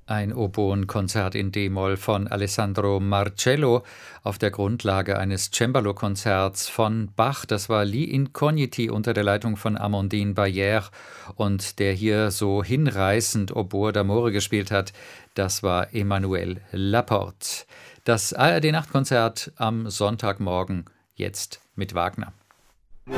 Ein Oboen-Konzert in D-Moll von Alessandro Marcello auf der Grundlage eines Cembalo-Konzerts von Bach. Das war Li Incogniti unter der Leitung von Amandine Bayer, und der hier so hinreißend Oboe d'Amore gespielt hat, das war Emmanuel Laporte. Das ARD-Nachtkonzert am Sonntagmorgen, jetzt mit Wagner.